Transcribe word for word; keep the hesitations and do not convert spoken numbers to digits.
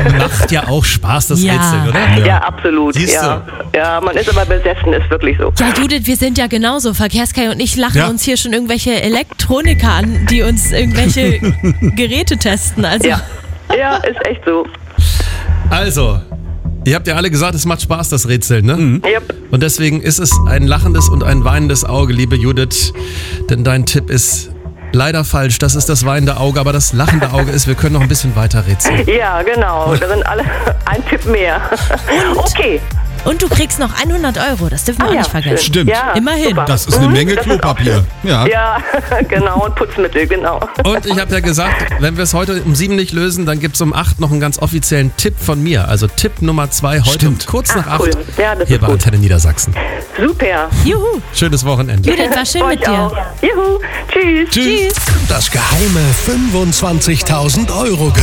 macht ja auch Spaß, das Ja. Rätsel, oder? Ja, ja absolut. Siehst Ja. ja, man ist aber besessen, ist wirklich so. Ja, Judith, wir sind ja genauso. Verkehrskai und ich lachen Ja. uns hier schon irgendwelche Elektroniker an, die uns irgendwelche Geräte testen. Also, Ja, ja ist echt so. Also, ihr habt ja alle gesagt, es macht Spaß, das Rätsel, ne? Mhm. Yep. Und deswegen ist es ein lachendes und ein weinendes Auge, liebe Judith. Denn dein Tipp ist leider falsch. Das ist das weinende Auge, aber das lachende Auge ist, wir können noch ein bisschen weiter rätseln. Ja, genau. Da sind alle ein Tipp mehr. Okay. und du kriegst noch hundert Euro, das dürfen wir Ah, auch ja, nicht vergessen. schön. Stimmt. Ja, Immerhin. super. Das ist eine Mhm, Menge das ist auch Klopapier. schön. Ja. Ja, genau. Und Putzmittel, genau. Und ich habe ja gesagt, wenn wir es heute um sieben nicht lösen, dann gibt es um acht noch einen ganz offiziellen Tipp von mir. Also Tipp Nummer zwei heute Stimmt. um kurz nach Ach, acht cool. Ja, das hier ist bei gut. Antenne Niedersachsen. Super. Juhu. Schönes Wochenende. Judith, war schön Euch mit dir. auch. Juhu. Tschüss. Tschüss. Das geheime fünfundzwanzigtausend Euro